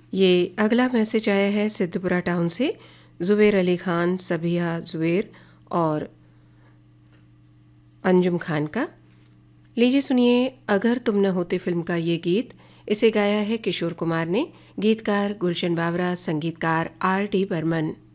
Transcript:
ये अगला मैसेज आया है सिद्धपुरा टाउन से ज़ुबैर अली ख़ान, सबिया ज़ुबैर और अंजुम खान का। लीजिए सुनिए अगर तुम न होते फिल्म का ये गीत। इसे गाया है किशोर कुमार ने, गीतकार गुलशन बावरा, संगीतकार R.D. बर्मन।